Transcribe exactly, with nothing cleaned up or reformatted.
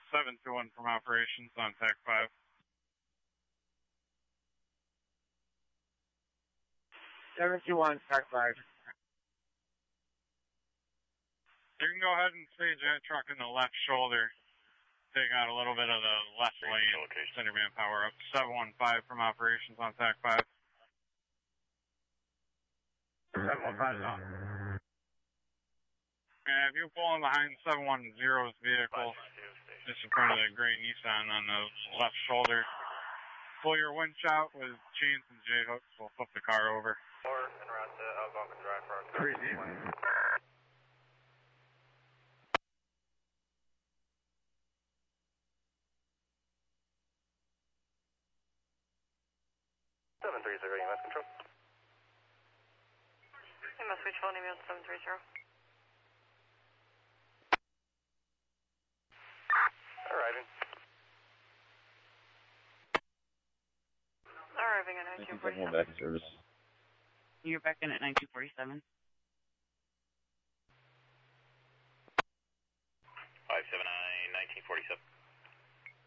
seven two one from operations on T A C five. seven two one, T A C five. You can go ahead and stage that truck in the left shoulder. Take out a little bit of the left lane. Center manpower up. seven one five from operations on T A C five. seven one five is on. And if you're pulling behind seven one zero's vehicle, just in front of the gray Nissan on the left shoulder, pull your winch out with chains and J-hooks. We'll flip the car over. Or en route to Algonquin Drive for our Crazy. seven three zero, E M S control. E M S reach volume seven three zero. Arriving. Arriving at nineteen forty-seven. Back in service. You're back in at nineteen forty-seven. five seven nine, nineteen forty-seven.